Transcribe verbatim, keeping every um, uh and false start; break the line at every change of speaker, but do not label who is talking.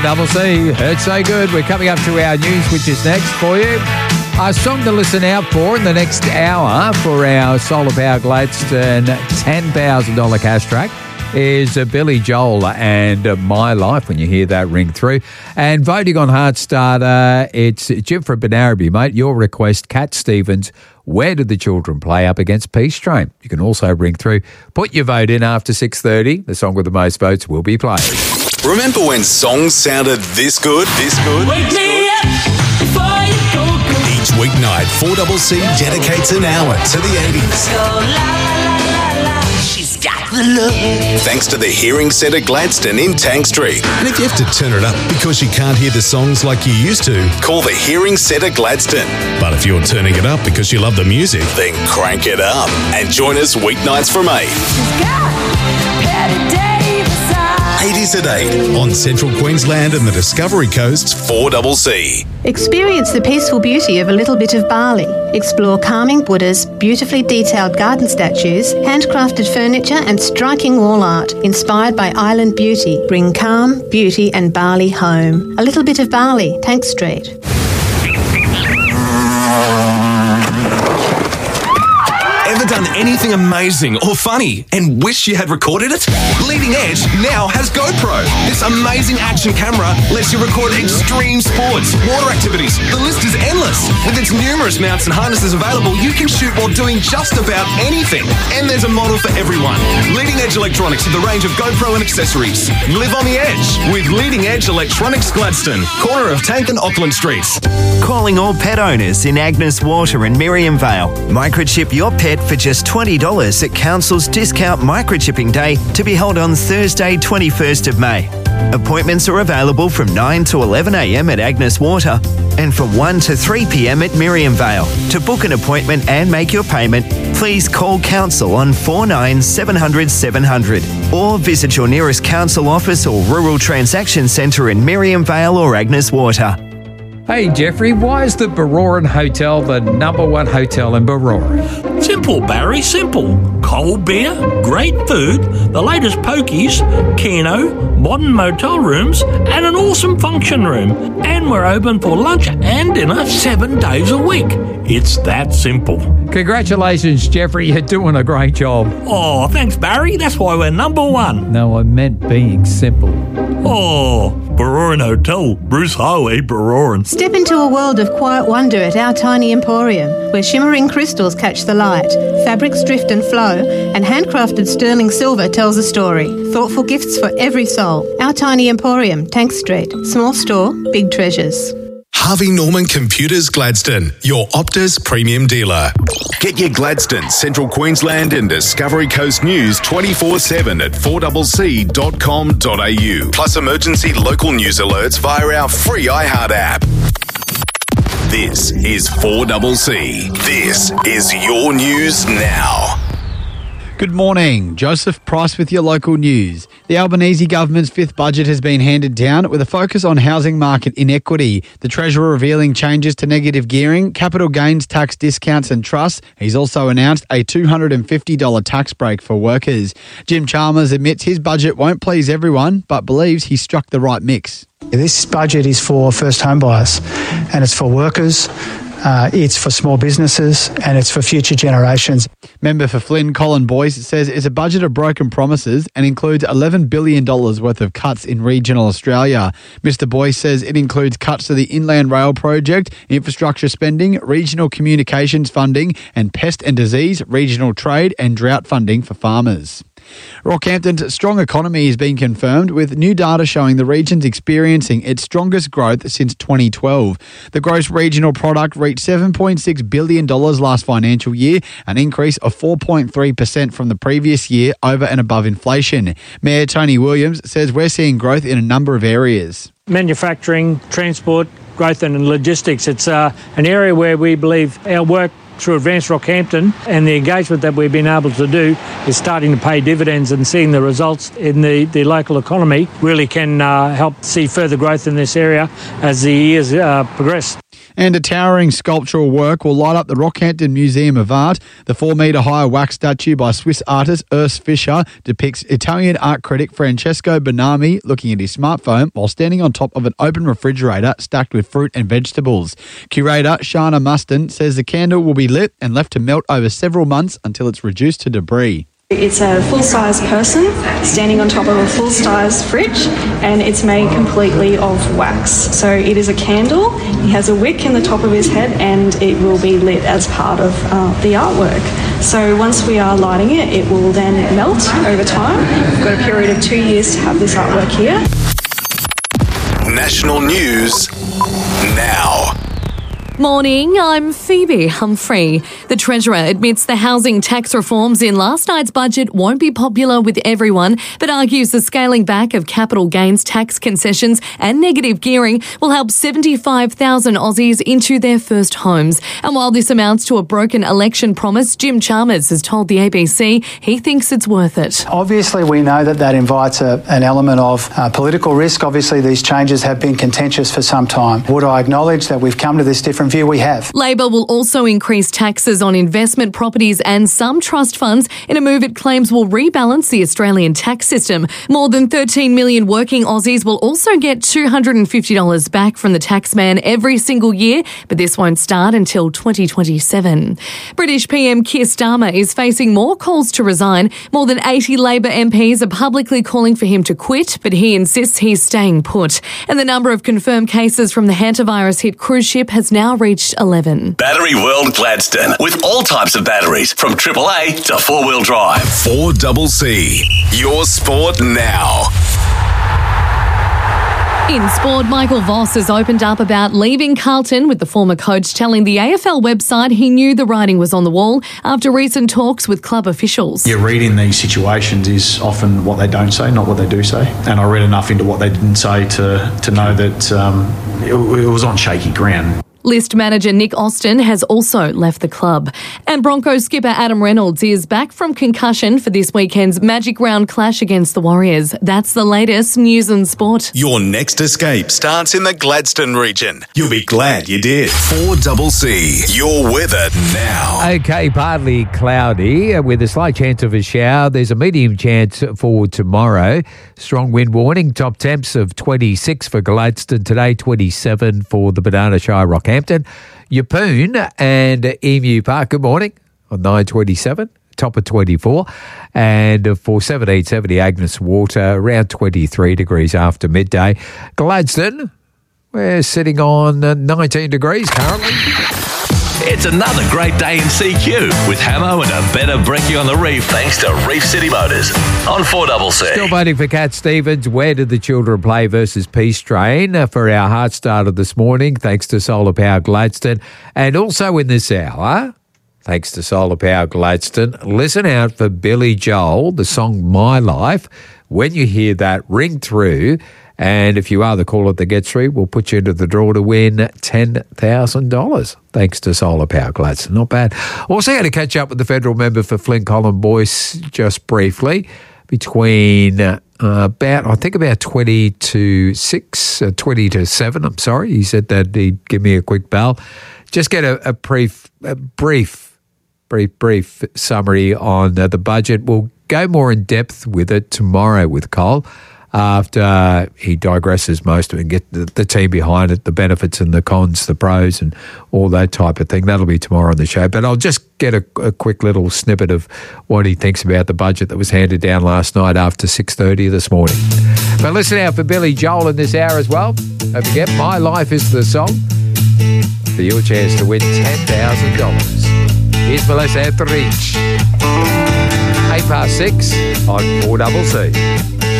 Double C. It's so good. We're coming up to our news, which is next for you. Our song to listen out for in the next hour for our Solar Power Gladstone ten thousand dollars cash track is uh, Billy Joel and uh, My Life, when you hear that ring through. And voting on Heartstarter, it's Jim from Benaraby, mate. Your request, Cat Stevens, Where Did the Children Play up against Peace Train? You can also ring through. Put your vote in after six thirty. The song with the most votes will be played.
Remember when songs sounded this good, this good?
Wake me up before you go, go.
Each weeknight, four C C dedicates an hour to the eighties.
Go la la la la. She's got the look.
Thanks to the Hearing Centre Gladstone in Tank Street. And if you have to turn it up because you can't hear the songs like you used to, call the Hearing Centre Gladstone. But if you're turning it up because you love the music, then crank it up and join us weeknights from eight.
She's got Patty Davis eyes.
eighties at eight on Central Queensland and the Discovery Coast's four C C.
Experience the peaceful beauty of a little bit of Bali. Explore calming Buddhas, beautifully detailed garden statues, handcrafted furniture and striking wall art inspired by island beauty. Bring calm, beauty and Bali home. A little bit of Bali, Tank Street.
Ever done anything amazing or funny and wish you had recorded it? Leading Edge now has GoPro. This amazing action camera lets you record extreme sports, water activities. The list is endless. With its numerous mounts and harnesses available, you can shoot while doing just about anything. And there's a model for everyone. Leading Edge Electronics with a range of GoPro and accessories. Live on the edge with Leading Edge Electronics Gladstone, corner of Tank and Auckland Streets.
Calling all pet owners in Agnes Water and Miriam Vale. Microchip your pet for just twenty dollars at Council's Discount Microchipping Day to be held on Thursday, twenty-first of May. Appointments are available from nine to eleven a m at Agnes Water and from one to three p m at Miriam Vale. To book an appointment and make your payment, please call Council on four nine seven hundred seven hundred or visit your nearest Council office or Rural Transaction Centre in Miriam Vale or Agnes Water.
Hey, Jeffrey, why is the Baroran Hotel the number one hotel in Barora?
Simple, Barry, simple. Cold beer, great food, the latest pokies, keno, modern motel rooms, and an awesome function room. And we're open for lunch and dinner seven days a week. It's that simple.
Congratulations, Jeffrey. You're doing a great job.
Oh, thanks, Barry. That's why we're number one.
No, I meant being simple.
Oh, Baroran Hotel, Bruce Highway, Baroran.
Step into a world of quiet wonder at our tiny emporium, where shimmering crystals catch the light, fabrics drift and flow, and handcrafted sterling silver tells a story. Thoughtful gifts for every soul. Our tiny emporium, Tank Street. Small store, big treasures.
Harvey Norman Computers Gladstone, your Optus premium dealer. Get your Gladstone, Central Queensland and Discovery Coast news twenty-four seven at four c c dot com dot a u. Plus emergency local news alerts via our free iHeart app. This is four C C. This is your news now.
Good morning. Joseph Price with your local news. The Albanese government's fifth budget has been handed down with a focus on housing market inequity. The Treasurer revealing changes to negative gearing, capital gains tax discounts and trusts. He's also announced a two hundred fifty dollars tax break for workers. Jim Chalmers admits his budget won't please everyone, but believes he struck the right mix.
This budget is for first home buyers and it's for workers. Uh, it's for small businesses and it's for future generations.
Member for Flynn, Colin Boyce, says it's a budget of broken promises and includes eleven billion dollars worth of cuts in regional Australia. Mister Boyce says it includes cuts to the Inland Rail project, infrastructure spending, regional communications funding and pest and disease, regional trade and drought funding for farmers. Rockhampton's strong economy has been confirmed with new data showing the region's experiencing its strongest growth since twenty twelve. The gross regional product reached seven point six billion dollars last financial year, an increase of four point three percent from the previous year over and above inflation. Mayor Tony Williams says we're seeing growth in a number of areas.
Manufacturing, transport, growth and logistics. It's uh, an area where we believe our work through Advanced Rockhampton and the engagement that we've been able to do is starting to pay dividends, and seeing the results in the, the local economy really can uh, help see further growth in this area as the years uh, progress.
And a towering sculptural work will light up the Rockhampton Museum of Art. The four-metre high wax statue by Swiss artist Urs Fischer depicts Italian art critic Francesco Bonami looking at his smartphone while standing on top of an open refrigerator stacked with fruit and vegetables. Curator Shana Muston says the candle will be lit and left to melt over several months until it's reduced to debris.
It's a full-size person standing on top of a full-size fridge, and it's made completely of wax. So it is a candle. He has a wick in the top of his head, and it will be lit as part of uh, the artwork. So once we are lighting it, it will then melt over time. We've got a period of two years to have this artwork here.
National news now.
Morning, I'm Phoebe Humphrey. The Treasurer admits the housing tax reforms in last night's budget won't be popular with everyone, but argues the scaling back of capital gains tax concessions and negative gearing will help seventy-five thousand Aussies into their first homes. And while this amounts to a broken election promise, Jim Chalmers has told the A B C he thinks it's worth it.
Obviously, we know that that invites a, an element of uh, political risk. Obviously, these changes have been contentious for some time. Would I acknowledge that we've come to this different view? We have.
Labor will also increase taxes on investment properties and some trust funds in a move it claims will rebalance the Australian tax system. More than thirteen million working Aussies will also get two hundred fifty dollars back from the taxman every single year, but this won't start until twenty twenty-seven. British P M Keir Starmer is facing more calls to resign. More than eighty Labor M Ps are publicly calling for him to quit, but he insists he's staying put. And the number of confirmed cases from the hantavirus hit cruise ship has now reached eleven.
Battery World Gladstone, with all types of batteries, from triple A to four-wheel drive. four C C, your sport now.
In sport, Michael Voss has opened up about leaving Carlton, with the former coach telling the A F L website he knew the writing was on the wall after recent talks with club officials.
You read in these situations is often what they don't say, not what they do say. And I read enough into what they didn't say to, to know that um, it, it was on shaky ground.
List manager Nick Austin has also left the club. And Broncos skipper Adam Reynolds is back from concussion for this weekend's Magic Round clash against the Warriors. That's the latest news and sport.
Your next escape starts in the Gladstone region. You'll be glad you did. four C C, your weather now.
Okay, partly cloudy with a slight chance of a shower. There's a medium chance for tomorrow. Strong wind warning. Top temps of twenty-six for Gladstone today, twenty-seven for the Banana Shire Rockhampton. Yeppoon and Emu Park, good morning, on nine twenty-seven, top of twenty-four. And for seventeen seventy Agnes Water, around twenty-three degrees after midday. Gladstone, we're sitting on nineteen degrees currently.
It's another great day in C Q with Hamo and a better brekkie on the reef thanks to Reef City Motors on four C C.
Still voting for Cat Stevens. Where did the children play versus Peace Train uh, for our heart starter this morning, thanks to Solar Power Gladstone. And also in this hour, thanks to Solar Power Gladstone, listen out for Billy Joel, the song My Life. When you hear that, ring through. And if you are the caller that gets through, we'll put you into the draw to win ten thousand dollars. Thanks to Solar Power Gladstone. Not bad. Also going to catch up with the federal member for Flint, Colin Boyce, just briefly. Between uh, about, I think about twenty to six, uh, twenty to seven, I'm sorry. He said that he'd give me a quick bell. Just get a, a brief, a brief, brief, brief summary on uh, the budget. We'll go more in depth with it tomorrow with Cole, after he digresses most of it and get the, the team behind it, the benefits and the cons, the pros and all that type of thing. That'll be tomorrow on the show. But I'll just get a, a quick little snippet of what he thinks about the budget that was handed down last night after six thirty this morning. But listen out for Billy Joel in this hour as well. Don't forget, My Life is the song for your chance to win ten thousand dollars. Here's Melissa Etheridge. eight past six on four C C.